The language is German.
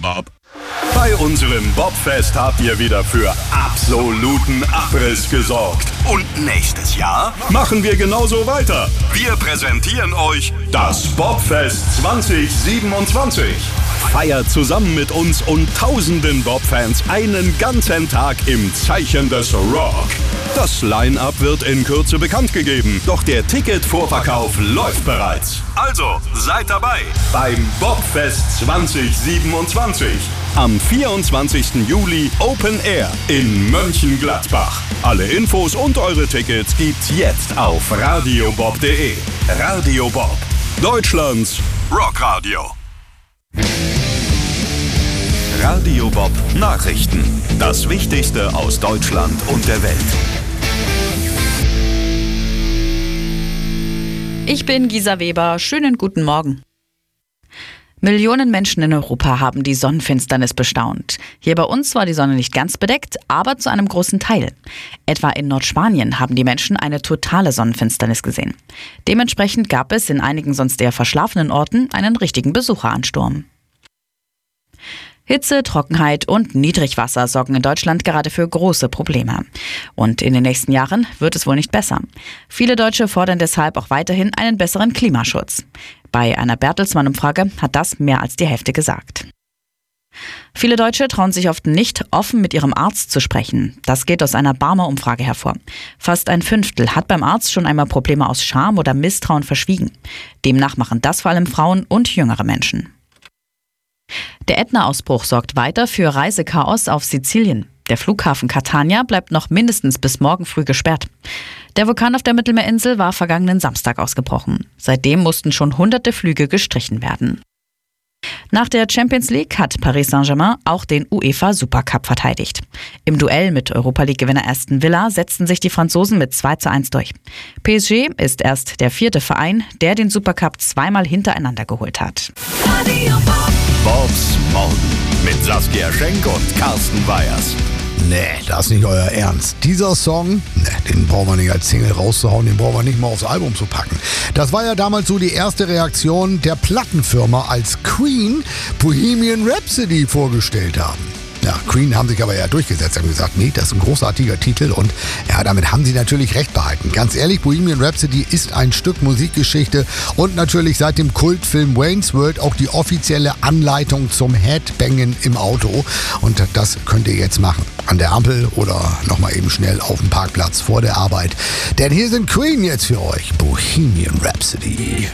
Bob. Bei unserem Bobfest habt ihr wieder für absoluten Abriss gesorgt. Und nächstes Jahr machen wir genauso weiter. Wir präsentieren euch das Bobfest 2027. Feiert zusammen mit uns und tausenden Bob-Fans einen ganzen Tag im Zeichen des Rock. Das Line-Up wird in Kürze bekannt gegeben, doch der Ticketvorverkauf läuft bereits. Also seid dabei beim Bobfest 2027. Am 24. Juli Open Air in Mönchengladbach. Alle Infos und eure Tickets gibt's jetzt auf radiobob.de. Radio Bob, Deutschlands Rockradio. Radio Bob Nachrichten. Das Wichtigste aus Deutschland und der Welt. Ich bin Gisa Weber. Schönen guten Morgen. Millionen Menschen in Europa haben die Sonnenfinsternis bestaunt. Hier bei uns war die Sonne nicht ganz bedeckt, aber zu einem großen Teil. Etwa in Nordspanien haben die Menschen eine totale Sonnenfinsternis gesehen. Dementsprechend gab es in einigen sonst eher verschlafenen Orten einen richtigen Besucheransturm. Hitze, Trockenheit und Niedrigwasser sorgen in Deutschland gerade für große Probleme. Und in den nächsten Jahren wird es wohl nicht besser. Viele Deutsche fordern deshalb auch weiterhin einen besseren Klimaschutz. Bei einer Bertelsmann-Umfrage hat das mehr als die Hälfte gesagt. Viele Deutsche trauen sich oft nicht, offen mit ihrem Arzt zu sprechen. Das geht aus einer Barmer-Umfrage hervor. Fast ein Fünftel hat beim Arzt schon einmal Probleme aus Scham oder Misstrauen verschwiegen. Demnach machen das vor allem Frauen und jüngere Menschen. Der Ätna-Ausbruch sorgt weiter für Reisechaos auf Sizilien. Der Flughafen Catania bleibt noch mindestens bis morgen früh gesperrt. Der Vulkan auf der Mittelmeerinsel war vergangenen Samstag ausgebrochen. Seitdem mussten schon hunderte Flüge gestrichen werden. Nach der Champions League hat Paris Saint-Germain auch den UEFA Supercup verteidigt. Im Duell mit Europa-League-Gewinner Aston Villa setzten sich die Franzosen mit 2:1 durch. PSG ist erst der 4. Verein, der den Supercup zweimal hintereinander geholt hat. Bobs Morgen mit Saskia Schenk und Carsten Weyers. Nee, das ist nicht euer Ernst. Dieser Song, den brauchen wir nicht als Single rauszuhauen, den brauchen wir nicht mal aufs Album zu packen. Das war ja damals so die erste Reaktion der Plattenfirma, als Queen Bohemian Rhapsody vorgestellt haben. Ja, Queen haben sich aber ja durchgesetzt, haben gesagt, nee, das ist ein großartiger Titel und ja, damit haben sie natürlich recht behalten. Ganz ehrlich, Bohemian Rhapsody ist ein Stück Musikgeschichte und natürlich seit dem Kultfilm Wayne's World auch die offizielle Anleitung zum Headbangen im Auto und das könnt ihr jetzt machen. An der Ampel oder nochmal eben schnell auf dem Parkplatz vor der Arbeit. Denn hier sind Queen jetzt für euch, Bohemian Rhapsody.